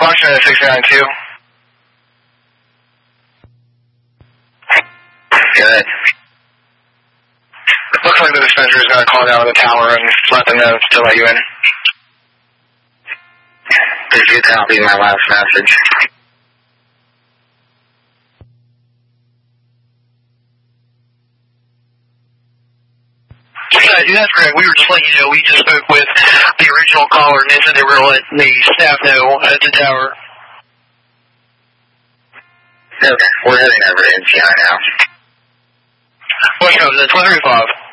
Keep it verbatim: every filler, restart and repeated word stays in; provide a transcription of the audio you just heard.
Washington six nine two. Good. Looks like the dispenser is going to call down to the tower and let them know to let you in. Did you copy my last message? Yeah, that's correct. We were just letting you know, we just spoke with the original caller and they said they were going to let the staff know at the tower. Okay, we're heading over to N C I now. What's up, that's one thirty-five.